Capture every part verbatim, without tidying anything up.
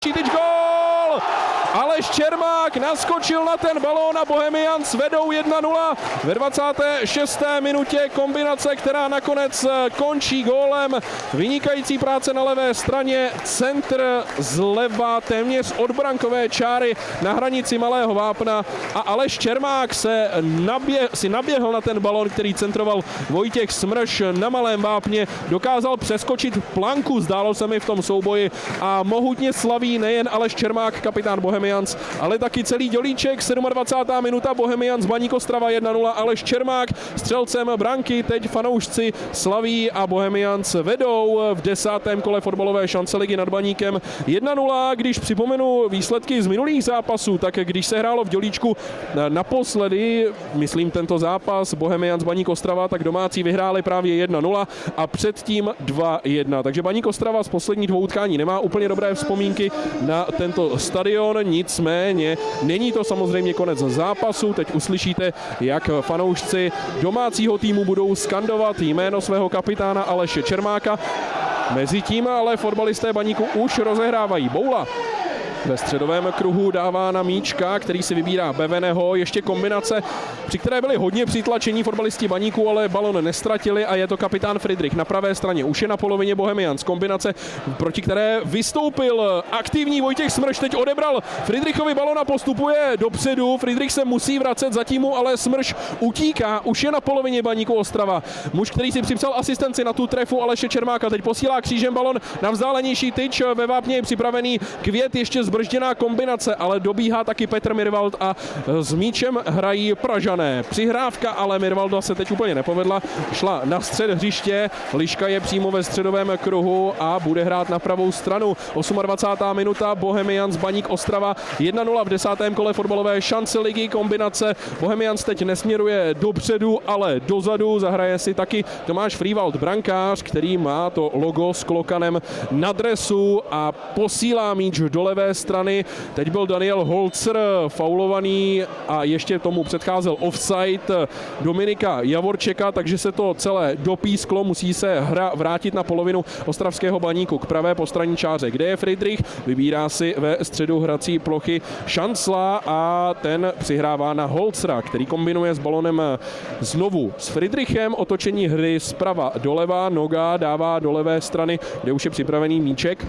další tyč, gól! Aleš Čermák naskočil na ten balón a Bohemians vedou jedna nula ve dvacáté šesté minutě. Kombinace, která nakonec končí gólem. Vynikající práce na levé straně, centr zleva téměř od brankové čáry na hranici Malého Vápna a Aleš Čermák se nabě, si naběhl na ten balón, který centroval Vojtěch Smrš na Malém Vápně. Dokázal přeskočit planku, zdálo se mi v tom souboji, a mohutně slaví nejen Aleš Čermák, kapitán Bohemians, ale taky celý Dělíček. dvacátá sedmá minuta, Bohemians Baník Ostrava jedna nula, Aleš Čermák střelcem branky. Teď fanoušci slaví a Bohemians vedou v desátém kole fotbalové šance ligy nad Baníkem jedna nula. Když připomenu výsledky z minulých zápasů, tak když se hrálo v Dělíčku naposledy, myslím tento zápas Bohemians Baník Ostrava, tak domácí vyhráli právě jedna nula a předtím dva jedna. Takže Baník Ostrava z posledních dvou utkání nemá úplně dobré vzpomínky na tento stadion, nicméně není to samozřejmě konec zápasu. Teď uslyšíte, jak fanoušci domácího týmu budou skandovat jméno svého kapitána Aleše Čermáka. Mezitím ale fotbalisté Baníku už rozehrávají. Boula ve středovém kruhu dává na Míčka, který si vybírá Beveneho. Ještě kombinace, při které byli hodně přitlačení fotbalisti Baníku, ale balon nestratili a je to kapitán Friedrich na pravé straně. Už je na polovině Bohemians. Kombinace, proti které vystoupil aktivní Vojtěch Smrš, teď odebral Friedrichovi balon a postupuje dopředu. Friedrich se musí vracet, zatím mu ale Smrš utíká. Už je na polovině Baníku Ostrava. Muž, který si připsal asistenci na tu trefu Aleše Čermáka, teď posílá křížem balon na vzdálenější tyč. Ve Vápně je připravený Květ, ještě zbržděná kombinace, ale dobíhá taky Petr Mirvald a s míčem hrají Pražané. Přihrávka ale Mirvalda se teď úplně nepovedla, šla na střed hřiště, Liška je přímo ve středovém kruhu a bude hrát na pravou stranu. dvacátá osmá minuta, Bohemians Baník Ostrava jedna nula v desátém kole fotbalové šance ligy. Kombinace Bohemians teď nesměruje dopředu, ale dozadu. Zahraje si taky Tomáš Frývald, brankář, který má to logo s klokanem na dresu a posílá míč do levé strany. Teď byl Daniel Holzer faulovaný a ještě tomu předcházel offside Dominika Javorčeka, takže se to celé dopísklo. Musí se hra vrátit na polovinu ostravského Baníku k pravé postranní čáře, kde je Friedrich. Vybírá si ve středu hrací plochy Šancla a ten přihrává na Holzera, který kombinuje s balonem znovu s Friedrichem. Otočení hry zprava doleva, noga dává do levé strany, kde už je připravený míček.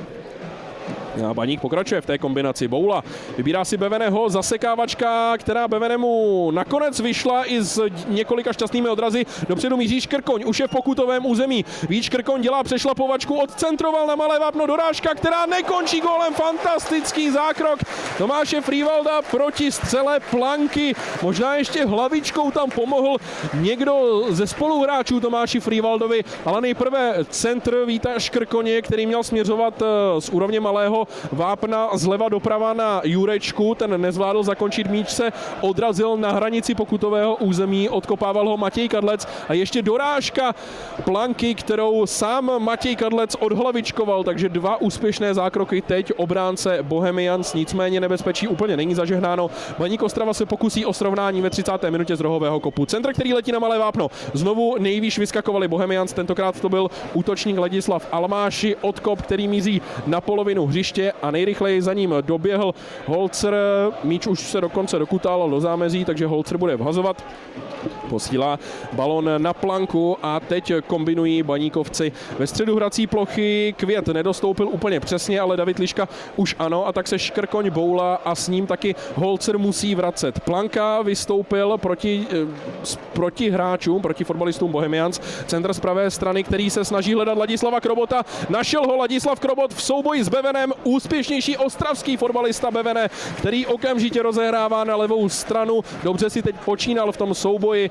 A Baník pokračuje v té kombinaci. Boula vybírá si Beveneho, zasekávačka, která Bevenemu nakonec vyšla i s několika šťastnými odrazy. Dopředu míří Škrkoň, už je v pokutovém území. Vít Škrkoň dělá přešlapovačku, odcentroval na Malé Vápno, dorážka, která nekončí gólem. Fantastický zákrok Tomáše Frývalda proti střele planky. Možná ještě hlavičkou tam pomohl někdo ze spoluhráčů Tomáši Frývaldovi, ale nejprve centr Víta Škrkoně, který měl směřovat z úrovně Malého Vápna zleva doprava na Jurečku, ten nezvládl zakončit míč, se odrazil na hranici pokutového území, odkopával ho Matěj Kadlec a ještě dorážka planky, kterou sám Matěj Kadlec odhlavičkoval, takže dva úspěšné zákroky teď obránce Bohemians, nicméně nebezpečí úplně není zažehnáno. Baník Ostrava se pokusí o srovnání ve třicáté minutě z rohového kopu. Centr, který letí na Malé Vápno. Znovu nejvýš vyskakovali Bohemians, tentokrát to byl útočník Ladislav Almáši, odkop, který míří na polovinu hřiště a nejrychleji za ním doběhl Holzer. Míč už se dokonce dokutal do zámezí, takže Holzer bude vhazovat. Posílá balon na planku a teď kombinují Baníkovci ve středu hrací plochy. Květ nedostoupil úplně přesně, ale David Liška už ano, a tak se Škrkoň, Boula a s ním taky Holzer musí vracet. Planka vystoupil proti, proti hráčům, proti fotbalistům Bohemians. Centr z pravé strany, který se snaží hledat Ladislava Krobota. Našel ho Ladislav Krobot v souboji s Bevenem. Úspěšnější ostravský fotbalista Bevene, který okamžitě rozehrává na levou stranu. Dobře si teď počínal v tom souboji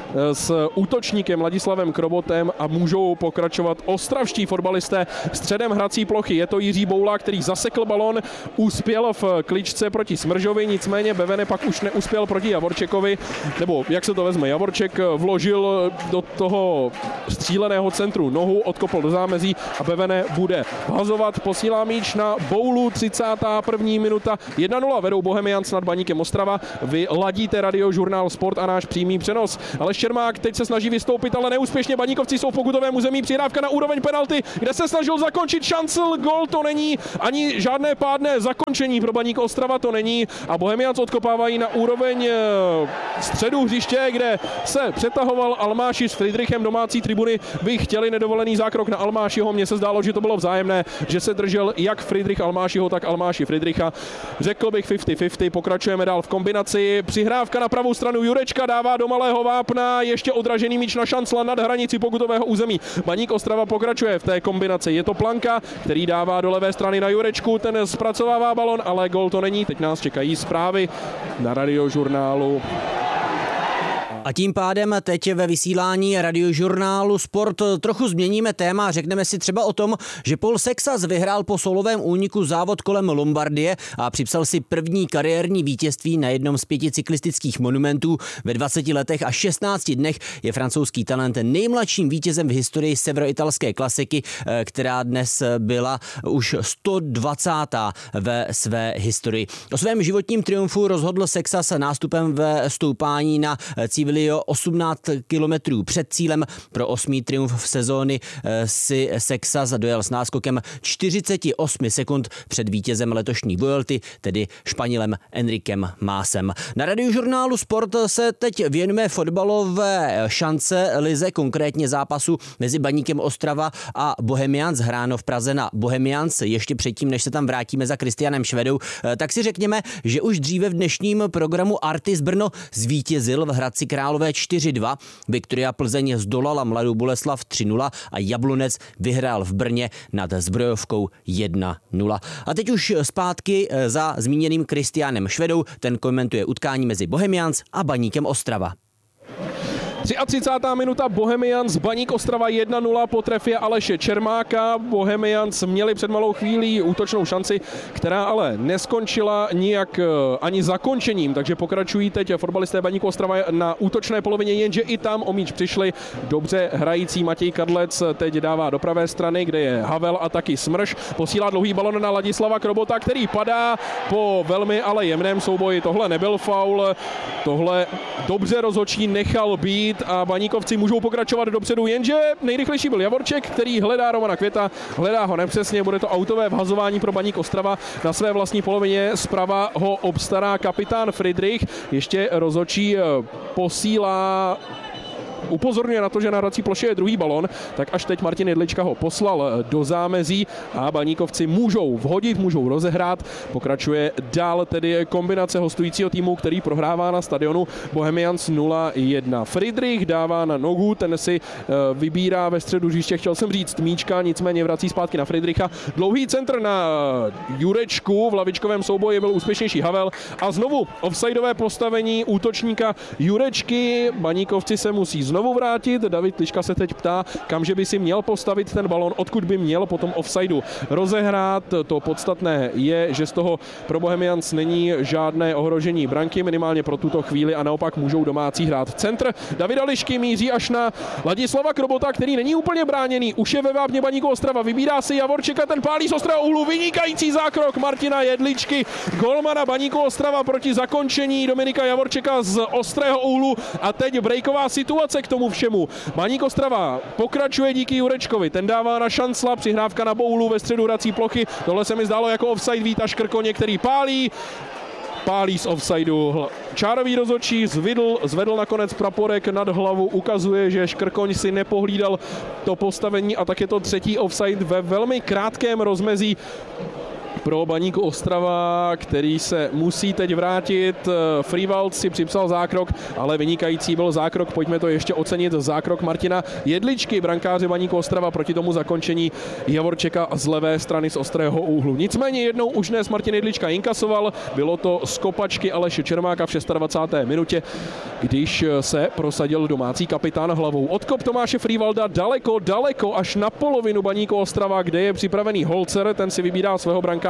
s útočníkem Ladislavem Krobotem a můžou pokračovat ostravští fotbalisté středem hrací plochy. Je to Jiří Boula, který zasekl balon, uspěl v kličce proti Smržovi, nicméně Bevene pak už neuspěl proti Javorčekovi, nebo jak se to vezme, Javorček vložil do toho stříleného centru nohu, odkopl do zámezí a Bevene bude vhazovat, posílá míč na Boulu, třicátá první minuta, jedna nula vedou Bohemians nad Baníkem Ostrava. Vy ladíte Radiožurnál Sport a náš přímý přenos. Aleš Čermák teď se snaží vystoupit, ale neúspěšně. Baníkovci jsou v pokutovém území, přihrávka na úroveň penalty, kde se snažil zakončit Šancel, gol to není, ani žádné pádné zakončení pro Baník Ostrava to není a Bohemians odkopávají na úroveň středu hřiště, kde se přetahoval Almáši s Friedrichem. Domácí tribuny by chtěli nedovolený zákrok na Almášiho. Mně se zdálo, že to bylo vzájemné, že se držel jak Friedrich Almášiho, tak Almáši Friedricha. Řekl bych padesát padesát, pokračujeme dál v kombinaci. Přihrávka na pravou stranu, Jurečka dává do malého vápna, ještě odražený míč na Šancla nad hranici pokutového území. Baník Ostrava pokračuje v té kombinaci. Je to Planka, který dává do levé strany na Jurečku, ten zpracovává balon, ale gol to není. Teď nás čekají zprávy na Radiožurnálu. A tím pádem teď ve vysílání Radiožurnálu Sport trochu změníme téma. Řekneme si třeba o tom, že Paul Sexas vyhrál po solovém úniku závod kolem Lombardie a připsal si první kariérní vítězství na jednom z pěti cyklistických monumentů. Ve dvaceti letech a šestnácti dnech je francouzský talent nejmladším vítězem v historii severoitalské klasiky, která dnes byla už sto dvacátá ve své historii. O svém životním triumfu rozhodl Sexas nástupem ve stoupání na Civilio osmnáct kilometrů před cílem. Pro osmý triumf v sezóny si Sexas dojel s náskokem čtyřicet osm sekund před vítězem letošní Vuelty, tedy Španělem Enrikem Másem. Na Radiožurnálu Sport se teď věnuje fotbalové šance lize, konkrétně zápasu mezi Baníkem Ostrava a Bohemians, hráno v Praze na Bohemians. Ještě předtím, než se tam vrátíme za Kristianem Švedou, tak si řekněme, že už dříve v dnešním programu Artis Brno zvítězil v Hradci Králové čtyři dva. Viktoria Plzeň zdolala Mladou Boleslav tři nula a Jablonec vyhrál v Brně nad Zbrojovkou jedna nula. A teď už zpátky za zmíněným Kristianem Švedou, ten komentuje utkání mezi Bohemians a Baníkem Ostrava. třicátá třetí minuta, Bohemians, Baník Ostrava jedna nula po trefě Aleše Čermáka. Bohemians měli před malou chvílí útočnou šanci, která ale neskončila nijak ani zakončením, takže pokračují teď fotbalisté Baníku Ostrava na útočné polovině, jenže i tam o míč přišli. Dobře hrající Matěj Kadlec teď dává do pravé strany, kde je Havel a taky Smrš. Posílá dlouhý balon na Ladislava Krobota, který padá po velmi ale jemném souboji. Tohle nebyl faul, tohle dobře rozhodčí nechal být a Baníkovci můžou pokračovat dopředu, jenže nejrychlejší byl Javorček, který hledá Romana Květa, hledá ho nepřesně, bude to autové vhazování pro Baník Ostrava na své vlastní polovině, zprava ho obstará kapitán Friedrich, ještě rozhodčí posílá upozorňuje na to, že na hrací ploše je druhý balon, tak až teď Martin Jedlička ho poslal do zámezí a Baníkovci můžou vhodit, můžou rozehrát. Pokračuje dál tedy kombinace hostujícího týmu, který prohrává na stadionu Bohemians nula jedna. Friedrich dává na nohu, ten si vybírá ve středu hřiště, chtěl jsem říct míčka, nicméně vrací zpátky na Friedricha. Dlouhý centr na Jurečku, v lavičkovém souboji byl úspěšnější Havel a znovu offsideové postavení útočníka Jurečky. Baníkovci se musí znovu vrátit. David Liška se teď ptá, kamže by si měl postavit ten balon, odkud by měl po tom offsideu rozehrát. To podstatné je, že z toho pro Bohemians není žádné ohrožení branky, minimálně pro tuto chvíli, a naopak můžou domácí hrát. Centr Davida Lišky míří až na Ladislava Krobota, který není úplně bráněný. Už je ve vápně Baníku Ostrava, vybírá si Javorčeka, ten pálí z ostrého úhlu, vynikající zákrok Martina Jedličky, golmana Baníku Ostrava proti zakončení Dominika Javorčeka z ostrého úhlu a teď breaková situace k tomu všemu. Baník Ostrava pokračuje díky Jurečkovi, ten dává na Šancla, přihrávka na Boulu ve středu hrací plochy, tohle se mi zdálo jako offside, Víta Škrkoně, který pálí, pálí z offsideu. Čárový rozhodčí zvedl, zvedl nakonec praporek nad hlavu, ukazuje, že Škrkoň si nepohlídal to postavení a tak je to třetí offside ve velmi krátkém rozmezí pro Baník Ostrava, který se musí teď vrátit. Frývald si připsal zákrok, ale vynikající byl zákrok, pojďme to ještě ocenit, zákrok Martina Jedličky, brankáře Baníku Ostrava proti tomu zakončení Javorčeka z levé strany z ostrého úhlu. Nicméně jednou už dnes Martin Jedlička inkasoval, bylo to z kopačky Aleše Čermáka v dvacáté šesté minutě, když se prosadil domácí kapitán hlavou. Odkop Tomáše Frývalda daleko, daleko až na polovinu Baníku Ostrava, kde je připravený Holzer, ten si vybírá svého brankáře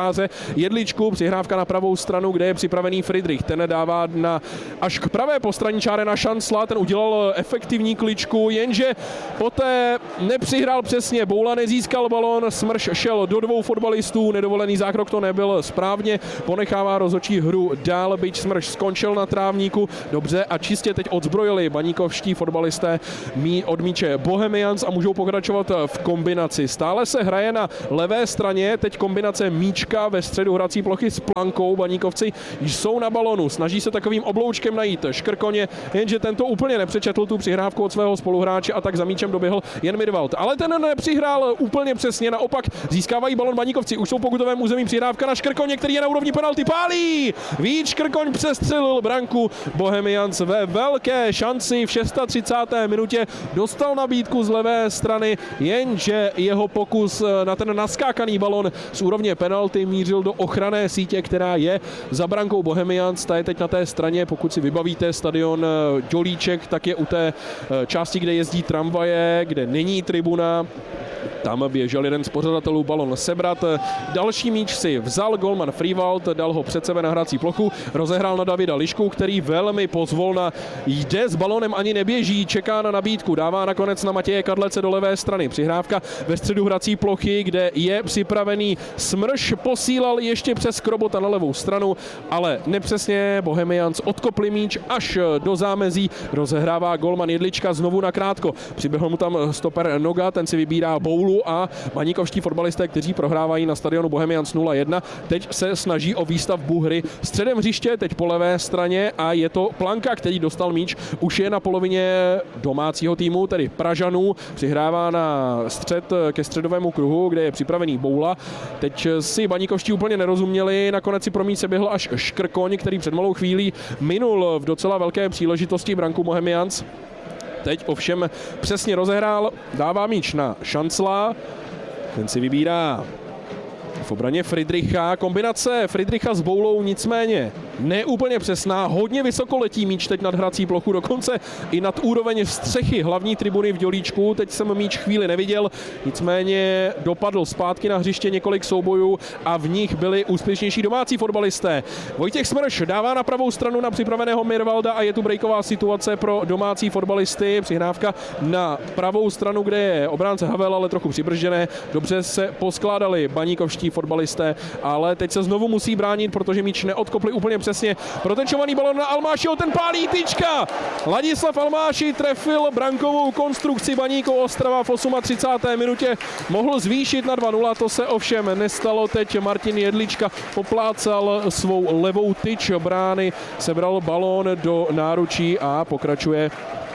brankáře Jedličku, přihrávka na pravou stranu, kde je připravený Friedrich, ten dává na až k pravé postraní čáry na Šancla, ten udělal efektivní kličku, jenže poté nepřihrál přesně, Boula nezískal balón, Smrš šel do dvou fotbalistů, nedovolený zákrok to nebyl správně, ponechává rozhodčí hru dál, byť Smrš skončil na trávníku, dobře a čistě teď odzbrojili baníkovští fotbalisté mí od míče Bohemians a můžou pokračovat v kombinaci. Stále se hraje na levé straně, teď kombinace míčka ve středu hrací plochy s Plankou, baníkovci jsou na balonu, snaží se takovým obloučkem najít Škrkoně, jenže tento úplně nepřečetl tu přihrávku od svého spoluhráče a tak za míčem doběhl jen Mirvald. Ale ten nepřihrál úplně přesně, naopak získávají balon baníkovci, už jsou po pokutovém území, přihrávka na Škrkoně, který je na úrovni penalty, pálí! Vít Škrkoň přestřelil branku, Bohemians ve velké šanci v třicáté šesté minutě dostal nabídku z levé strany, jenže jeho pokus na ten naskákaný balon z úrovně penalty mířil do ochranné sítě, která je za brankou Bohemians. Ta je teď na té straně, pokud si vybavíte stadion Dělíček, tak je u té části, kde jezdí tramvaje, kde není tribuna. Tam běžel jeden z pořadatelů balon sebrat. Další míč si vzal golman Frývald, dal ho před sebe na hrací plochu, rozehrál na Davida Lišku, který velmi pozvolna jde s balonem, ani neběží, čeká na nabídku, dává nakonec na Matěje Kadlece do levé strany. Přihrávka ve středu hrací plochy, kde je připravený Smrš, posílal ještě přes Krobota na levou stranu, ale nepřesně, Bohemians odkopli míč až do zámezí, rozehrává golman Jedlička znovu nakrátko. Přiběhl mu tam stoper Noga, ten si vybírá Boulu a baníkovští fotbalisté, kteří prohrávají na stadionu Bohemians nula jedna, teď se snaží o výstavbu hry středem hřiště, teď po levé straně a je to Planka, který dostal míč, už je na polovině domácího týmu, tedy Pražanů, přihrává na střed ke středovému kruhu, kde je připravený Boula. Teď si baníkovští úplně nerozuměli, nakonec si pro míč se běhl až Škrkoň, který před malou chvílí minul v docela velké příležitosti branku Bohemians. Teď ovšem přesně rozehrál, dává míč na Šancla, ten si vybírá v obraně Friedricha, kombinace Friedricha s Boulou nicméně neúplně přesná, hodně vysoko letí míč teď nad hrací plochu, dokonce i nad úroveň střechy hlavní tribuny v Dělíčku, teď jsem míč chvíli neviděl, nicméně dopadl zpátky na hřiště několik soubojů a v nich byli úspěšnější domácí fotbalisté. Vojtěch Smrš dává na pravou stranu na připraveného Mirvalda a je tu breaková situace pro domácí fotbalisty, přihrávka na pravou stranu, kde je obránce Havel, ale trochu přibržděné, dobře se poskládali baníkovští fotbalisté, ale teď se znovu musí bránit, protože míč neodkopli úplně přesně. Protečovaný balon na Almášiho, ten pálí, tyčka! Ladislav Almáši trefil brankovou konstrukci baníků Ostrava v třicáté osmé minutě. Mohl zvýšit na dva nula, to se ovšem nestalo. Teď Martin Jedlička poplácal svou levou tyč brány, sebral balón do náručí a pokračuje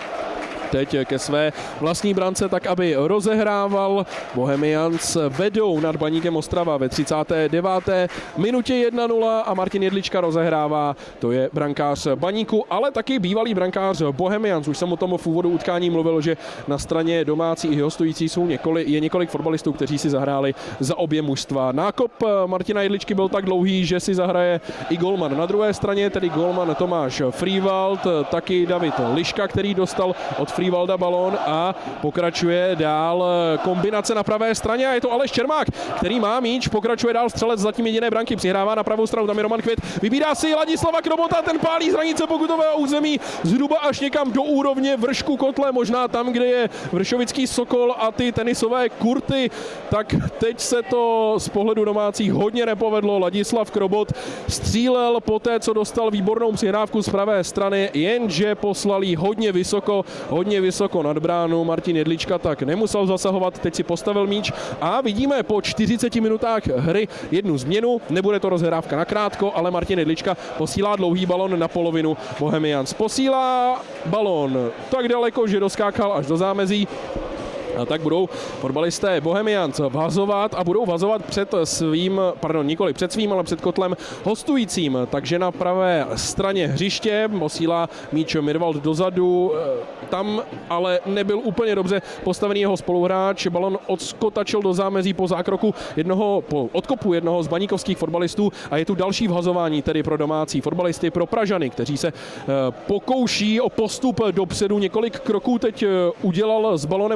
teď ke své vlastní brance, tak aby rozehrával. Bohemians vedou nad Baníkem Ostrava ve třicáté deváté minutě jedna nula a Martin Jedlička rozehrává. To je brankář Baníku, ale taky bývalý brankář Bohemians. Už jsem o tom v úvodu utkání mluvil, že na straně domácí i hostující jsou několik, je několik fotbalistů, kteří si zahráli za obě mužstva. Nákop Martina Jedličky byl tak dlouhý, že si zahraje i golman na druhé straně, tedy golman Tomáš Frývald, taky David Liška, který dostal od Frývalda balón a pokračuje dál kombinace na pravé straně a je to Aleš Čermák, který má míč, pokračuje dál střelec zatím jediné branky, přihrává na pravou stranu, tam je Roman Květ, vybírá si Ladislava Krobota, ten pálí z hranice pokutového území zhruba až někam do úrovně vršku kotle, možná tam, kde je vršovický Sokol a ty tenisové kurty, tak teď se to z pohledu domácích hodně nepovedlo. Ladislav Krobot střílel poté, co dostal výbornou přihrávku z pravé strany, jenže poslal jí hodně vysoko, hodně vysoko nad bránu. Martin Jedlička tak nemusel zasahovat, teď si postavil míč a vidíme po čtyřiceti minutách hry jednu změnu. Nebude to rozhrávka nakrátko, ale Martin Jedlička posílá dlouhý balon na polovinu. Bohemians posílá balon tak daleko, že doskákal až do zámezí. A tak budou fotbalisté Bohemians vhazovat a budou vhazovat před svým, pardon, nikoli před svým, ale před kotlem hostujícím. Takže na pravé straně hřiště posílá míč Mirvald dozadu. Tam ale nebyl úplně dobře postavený jeho spoluhráč. Balon odskotačil do zámezí po zákroku jednoho, po odkopu jednoho z baníkovských fotbalistů a je tu další vhazování tedy pro domácí fotbalisty, pro Pražany, kteří se pokouší o postup dopředu. Několik kroků teď udělal s balonem Roman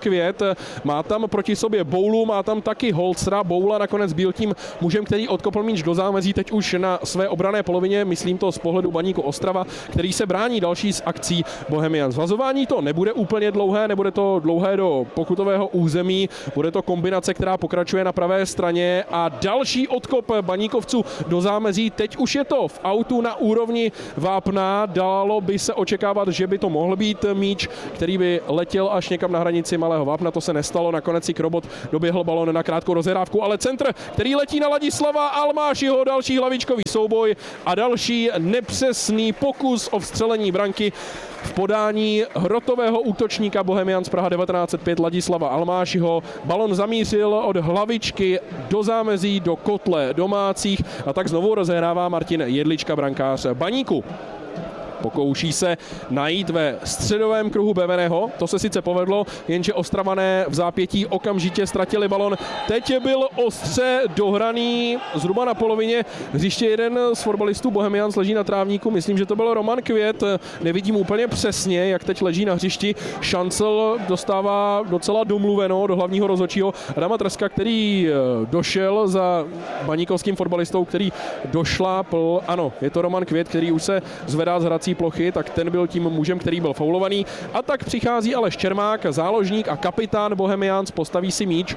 Květ, má tam proti sobě Boulu, má tam taky Holcera. Boula nakonec byl tím mužem, který odkopl míč do zámezí, teď už na své obranné polovině, myslím to z pohledu Baníku Ostrava, který se brání další z akcí Bohemians. Vazování to nebude úplně dlouhé, nebude to dlouhé do pokutového území, bude to kombinace, která pokračuje na pravé straně a další odkop baníkovců do zámezí. Teď už je to v autu na úrovni vápna, dalo by se očekávat, že by to mohl být míč, který by letěl až někam na hranici malého vápna, to se nestalo, nakonec si Krobot doběhl balon na krátkou rozehrávku, ale centr, který letí na Ladislava Almášiho, další hlavičkový souboj a další nepřesný pokus o vstřelení branky v podání hrotového útočníka Bohemians Praha devatenáct set pět Ladislava Almášiho. Balon zamířil od hlavičky do zámezí, do kotle domácích a tak znovu rozehrává Martin Jedlička, brankář Baníku. Pokouší se najít ve středovém kruhu Beveného. To se sice povedlo, jenže Ostravané v zápětí okamžitě ztratili balon. Teď byl ostře dohraný zhruba na polovině hřiště. Jeden z fotbalistů Bohemians leží na trávníku. Myslím, že to byl Roman Květ. Nevidím úplně přesně, jak teď leží na hřišti. Šancel dostává docela domluveno do hlavního rozhodčího Adama Trska, který došel za baníkovským fotbalistou, který došlápl. Ano, je to Roman Květ, který už se zvedá z hrací plochy, tak ten byl tím mužem, který byl faulovaný. A tak přichází Aleš Čermák, záložník a kapitán Bohemians, postaví si míč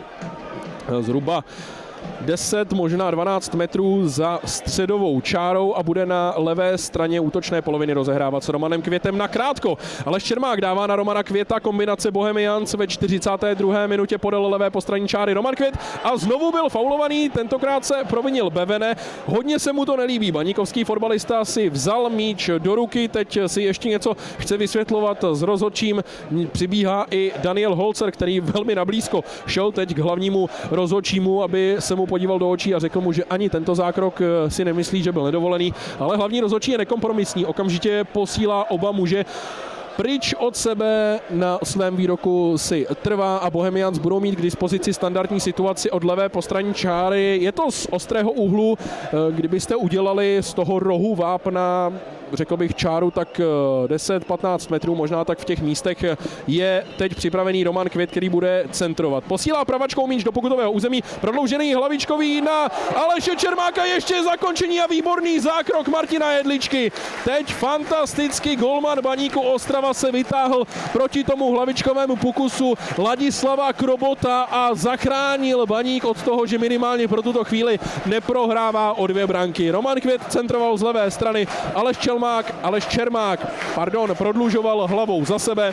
zhruba deset, možná dvanáct metrů za středovou čárou a bude na levé straně útočné poloviny rozehrávat s Romanem Květem na krátko. Aleš Čermák dává na Romana Květa, kombinace Bohemians ve čtyřicáté druhé minutě podél levé postraní čáry Roman Květ a znovu byl faulovaný, tentokrát se provinil Bevene. Hodně se mu to nelíbí, baníkovský fotbalista si vzal míč do ruky, teď si ještě něco chce vysvětlovat s rozhodčím. Přibíhá i Daniel Holzer, který velmi nablízko šel teď k hlavnímu rozhodčímu, aby se mu podíval do očí a řekl mu, že ani tento zákrok si nemyslí, že byl nedovolený, ale hlavní rozhodčí je nekompromisní. Okamžitě posílá oba muže pryč od sebe, na svém výroku si trvá a Bohemians budou mít k dispozici standardní situaci od levé postraní čáry. Je to z ostrého úhlu, kdybyste udělali z toho rohu vápna, řekl bych čáru tak deset patnáct metrů, možná tak v těch místech je teď připravený Roman Květ, který bude centrovat. Posílá pravačkou míč do pokutového území, prodloužený hlavičkový na Aleše Čermáka, ještě zakončení a výborný zákrok Martina Jedličky. Teď fantasticky golman Baníku Ostrava se vytáhl proti tomu hlavičkovému pokusu Ladislava Krobota a zachránil Baník od toho, že minimálně pro tuto chvíli neprohrává o dvě branky. Roman Květ centroval z levé strany, Aleš Čelmák, Aleš Čermák, pardon, prodlužoval hlavou za sebe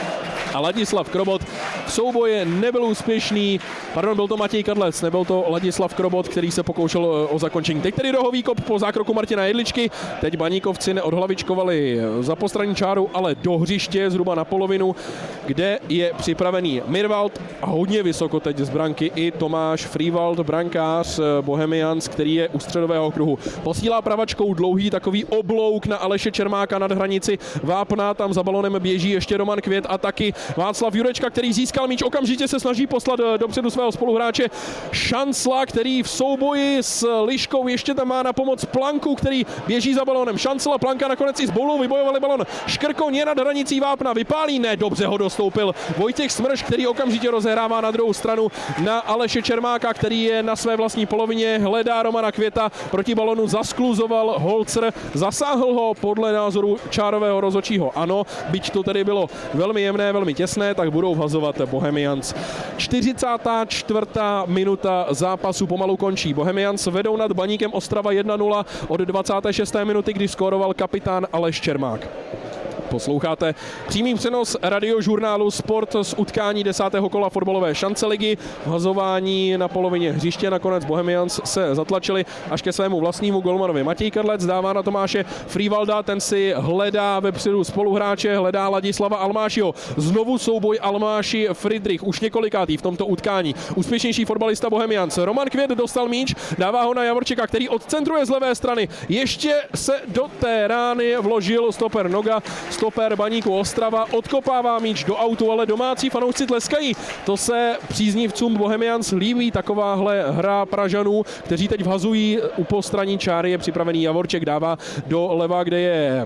a Ladislav Krobot v souboji nebyl úspěšný. Pardon, byl to Matěj Kadlec, nebyl to Ladislav Krobot, který se pokoušel o zakončení. Teď tedy rohový kop po zákroku Martina Jedličky. Teď baníkovci neodhlavičkovali za postranní čáru, ale do hřiště zhruba na polovinu, kde je připravený Mirvald a hodně vysoko teď z branky i Tomáš Frývald, brankář Bohemians, který je u středového kruhu. Posílá pravačkou dlouhý takový oblouk na Aleše Čermáka nad hranici vápna, tam za balonem běží ještě Roman Květ a taky Václav Jurečka, který získal míč, okamžitě se snaží poslat dopředu svého spoluhráče Šancla, který v souboji s Liškou ještě tam má na pomoc Planku, který běží za balonem. Šancla, Planka nakonec i s Boulou vybojovali balon. Škrkoň je nad hranicí vápna, vypálí, ne, dobře ho dostoupil Vojtěch Smrš, který okamžitě rozehrává na druhou stranu na Aleše Čermáka, který je na své vlastní polovině, hledá Romana Květa, proti balonu zaskluzoval Holzer, zasáhl ho podle názoru čárového rozhodčího, ano, byť to tedy bylo velmi jemné, velmi těsné, tak budou vhazovat Bohemians. čtyřicátá čtvrtá minuta zápasu pomalu končí. Bohemians vedou nad Baníkem Ostrava jedna nula od dvacáté šesté minuty, kdy skóroval kapitán Aleš Čermák. Posloucháte přímý přenos radiožurnálu Sport z utkání desátého kola fotbalové šance ligy. Vhazování na polovině hřiště, nakonec Bohemians se zatlačili až ke svému vlastnímu golmanovi. Matěj Kadlec dává na Tomáše Frývalda, ten si hledá vepředu spoluhráče, hledá Ladislava Almášiho. Znovu souboj Almáši Friedrich, už několikátý v tomto utkání. Úspěšnější fotbalista Bohemians. Roman Květ dostal míč, dává ho na Javorčeka, který odcentruje z levé strany. Ještě se do té rány vložil stoper Noga, stoper Baníku Ostrava, odkopává míč do autu, ale domácí fanoušci tleskají. To se příznivcům Bohemians líbí, takováhle hra Pražanů, kteří teď vhazují u postraní čáry. Je připravený Javorček, dává do leva, kde je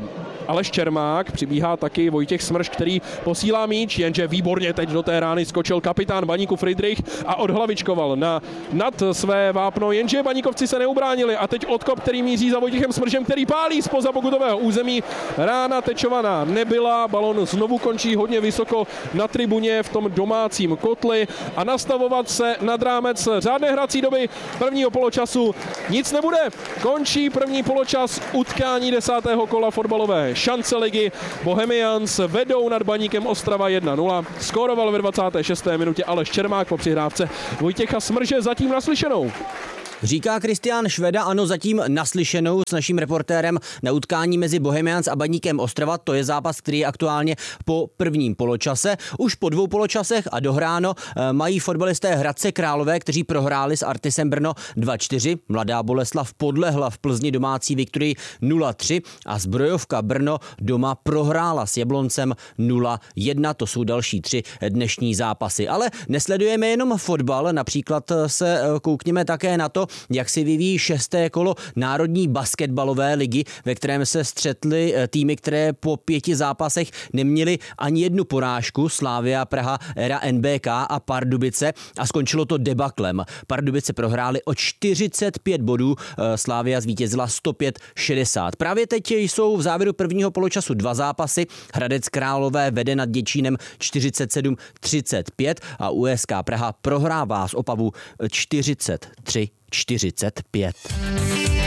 Aleš Čermák, přibíhá taky Vojtěch Smrš, který posílá míč, jenže výborně teď do té rány skočil kapitán Baníku Friedrich a odhlavičkoval na nad své vápno, jenže Baníkovci se neubránili a teď odkop, který míří za Vojtěchem Smržem, který pálí zpoza pokutového území. Rána tečovaná nebyla, balon znovu končí hodně vysoko na tribuně v tom domácím kotli a nastavovat se nad rámec řádné hrací doby prvního poločasu nic nebude. Končí první poločas utkání desátého kola fotbalové šance ligy. Bohemians vedou nad Baníkem Ostrava jedna nula. Skóroval ve dvacáté šesté minutě Aleš Čermák po přihrávce Vojtěcha Smrže zatím naslyšenou. Říká Kristián Šveda, ano, zatím naslyšenou s naším reportérem na utkání mezi Bohemians a Baníkem Ostrava. To je zápas, který je aktuálně po prvním poločase. Už po dvou poločasech a dohráno mají fotbalisté Hradce Králové, kteří prohráli s Artisem Brno dva čtyři. Mladá Boleslav podlehla v Plzni domácí Viktorii nula tři a Zbrojovka Brno doma prohrála s Jabloncem nula jedna. To jsou další tři dnešní zápasy. Ale nesledujeme jenom fotbal, například se koukněme také na to, jak si vyvíjí šesté kolo Národní basketbalové ligy, ve kterém se střetly týmy, které po pěti zápasech neměly ani jednu porážku. Slavia Praha, Era N B K a Pardubice a skončilo to debaklem. Pardubice prohrály o čtyřicet pět bodů, Slavia zvítězila sto pět šedesát. Právě teď jsou v závěru prvního poločasu dva zápasy. Hradec Králové vede nad Děčínem čtyřicet sedm třicet pět a U S K Praha prohrává z Opavu čtyřicet tři čtyřicet pět.